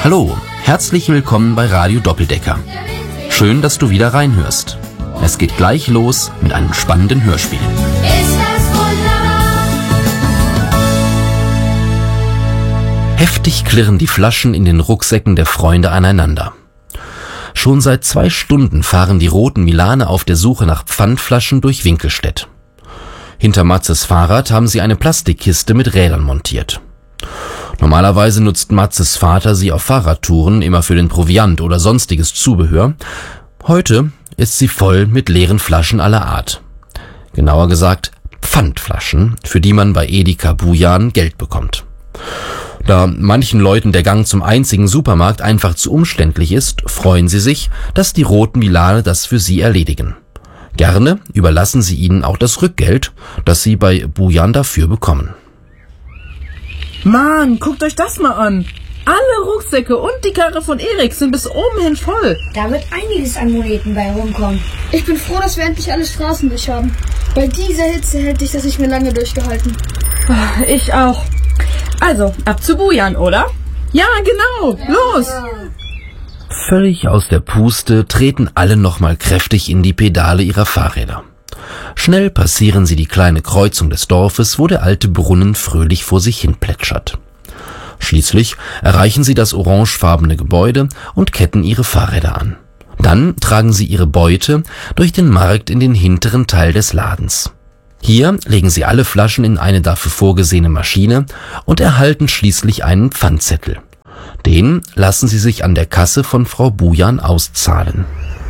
Hallo, herzlich willkommen bei Radio Doppeldecker. Schön, dass du wieder reinhörst. Es geht gleich los mit einem spannenden Hörspiel. Ist das wunderbar? Heftig klirren die Flaschen in den Rucksäcken der Freunde aneinander. Schon seit 2 Stunden fahren die roten Milane auf der Suche nach Pfandflaschen durch Winkelstedt. Hinter Matzes Fahrrad haben sie eine Plastikkiste mit Rädern montiert. Normalerweise nutzt Matzes Vater sie auf Fahrradtouren immer für den Proviant oder sonstiges Zubehör. Heute ist sie voll mit leeren Flaschen aller Art. Genauer gesagt Pfandflaschen, für die man bei Edeka Bujan Geld bekommt. Da manchen Leuten der Gang zum einzigen Supermarkt einfach zu umständlich ist, freuen sie sich, dass die roten Milane das für sie erledigen. Gerne überlassen sie ihnen auch das Rückgeld, das sie bei Bujan dafür bekommen. Mann, guckt euch das mal an. Alle Rucksäcke und die Karre von Erik sind bis oben hin voll. Da wird einiges an Moneten bei rumkommen. Ich bin froh, dass wir endlich alle Straßen durch haben. Bei dieser Hitze hätte ich das nicht mehr lange durchgehalten. Ich auch. Also, ab zu Bujan, oder? Ja, genau. Los! Völlig aus der Puste treten alle nochmal kräftig in die Pedale ihrer Fahrräder. Schnell passieren sie die kleine Kreuzung des Dorfes, wo der alte Brunnen fröhlich vor sich hin plätschert. Schließlich erreichen sie das orangefarbene Gebäude und ketten ihre Fahrräder an. Dann tragen sie ihre Beute durch den Markt in den hinteren Teil des Ladens. Hier legen sie alle Flaschen in eine dafür vorgesehene Maschine und erhalten schließlich einen Pfandzettel. Den lassen sie sich an der Kasse von Frau Bujan auszahlen.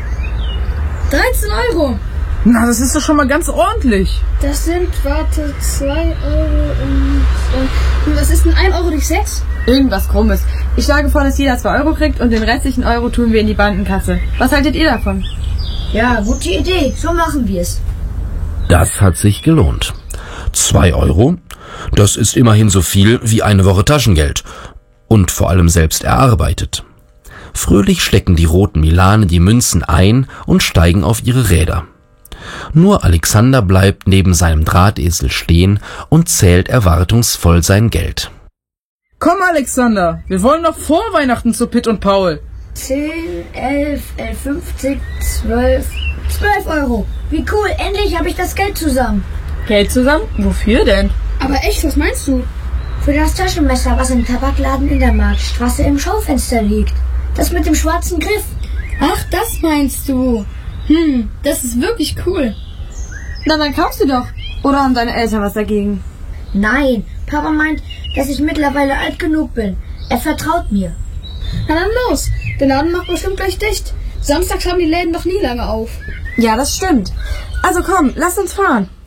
13 Euro. Na, das ist doch schon mal ganz ordentlich. Das sind, 2 Euro und... was ist denn 1 Euro durch 6? Irgendwas Krummes. Ich schlage vor, dass jeder 2 Euro kriegt und den restlichen Euro tun wir in die Bandenkasse. Was haltet ihr davon? Ja, gute Idee. So machen wir es. Das hat sich gelohnt. 2 Euro? Das ist immerhin so viel wie eine Woche Taschengeld. Und vor allem selbst erarbeitet. Fröhlich stecken die roten Milane die Münzen ein und steigen auf ihre Räder. Nur Alexander bleibt neben seinem Drahtesel stehen und zählt erwartungsvoll sein Geld. Komm, Alexander, wir wollen noch vor Weihnachten zu Pitt und Paul. 10, 11, 50, 12 Euro. Wie cool, endlich habe ich das Geld zusammen. Geld zusammen? Wofür denn? Aber echt, was meinst du? Für das Taschenmesser, was im Tabakladen in der Marktstraße im Schaufenster liegt. Das mit dem schwarzen Griff. Ach, das meinst du. Das ist wirklich cool. Na, dann kaufst du doch. Oder haben deine Eltern was dagegen? Nein, Papa meint, dass ich mittlerweile alt genug bin. Er vertraut mir. Na dann los. Der Laden macht bestimmt gleich dicht. Samstags haben die Läden doch nie lange auf. Ja, das stimmt. Also komm, lass uns fahren.